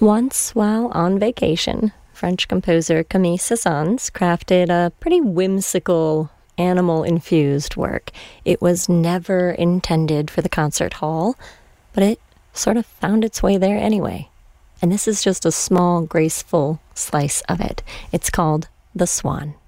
Once, while on vacation, French composer Camille Saint-Saëns crafted a pretty whimsical, animal-infused work. It was never intended for the concert hall, but it sort of found its way there anyway. And this is just a small, graceful slice of it. It's called The Swan.